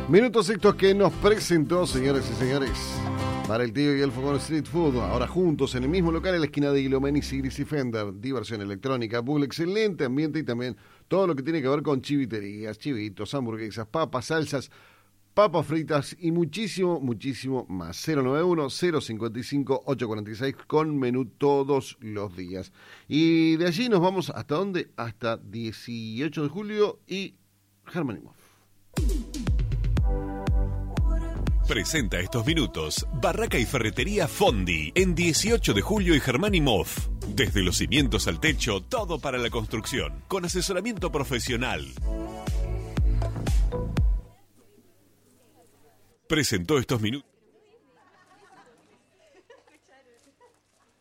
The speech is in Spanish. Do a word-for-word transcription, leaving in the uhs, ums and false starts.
Minutos estos que nos presentó, señores y señores, para el tío y el fogón Street Food. Ahora juntos en el mismo local en la esquina de Ilomeni, Sigris y Fender. Diversión electrónica, pool, excelente ambiente y también todo lo que tiene que ver con chiviterías, chivitos, hamburguesas, papas, salsas, papas fritas y muchísimo, muchísimo más. cero nueve uno, cero cinco cinco, ocho cuatro seis con menú todos los días. Y de allí nos vamos hasta dónde? Hasta dieciocho de julio y Herman y Moff. Presenta estos minutos Barraca y Ferretería Fondi en dieciocho de julio y Germán y Moff. Desde los cimientos al techo, todo para la construcción, con asesoramiento profesional. Presentó estos minutos.